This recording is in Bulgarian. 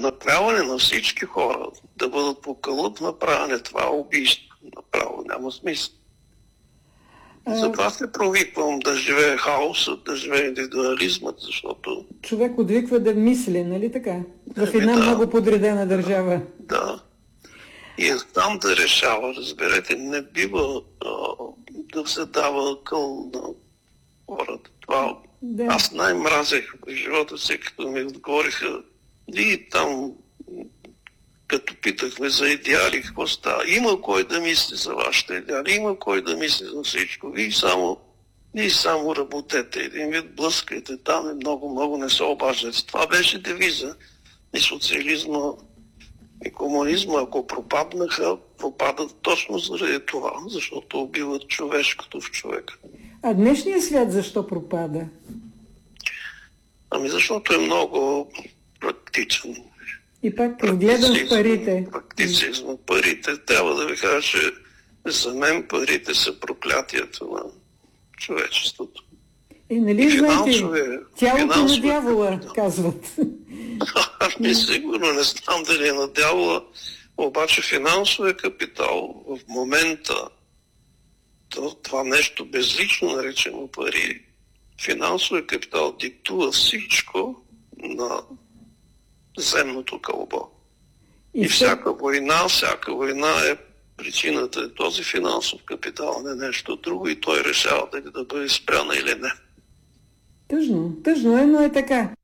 уеднаквяване на всички хора, да бъдат по калъп направене, това убийство. Направо няма смисъл. Затова се провиквам да живее хаосът, да живее индивидуализмът, защото... Човек отвиква да мисли, нали така? В една много подредена държава. Да. И е там да решава, разберете, не бива да се дава къл на хората. Това аз най-мразех в живота си, като ми отговориха и там, като питахме за идеали, какво става. Има кой да мисли за вашите идеали, има кой да мисли за всичко. Вие само работете, един вид блъскайте там и много не се обаждате. Това беше девиза. И социализма, и комунизма, ако пропаднаха, пропадат точно заради това, защото убиват човешкото в човека. А днешният свят защо пропада? Защото е много практичен. И пак гледам в парите. Практицизм. Парите, трябва да ви кажа, че за мен парите са проклятието на човечеството. И нали знаете, тялото на дявола, казват. Сигурно не знам дали е на дявола, обаче финансовия капитал в момента, това нещо безлично наречено пари, финансовия капитал диктува всичко на земното кълбо. И всяка война е причината, е този финансов капитал, не нещо друго, и той решава дали да бъде спряна или не. Тъжно е, но е така.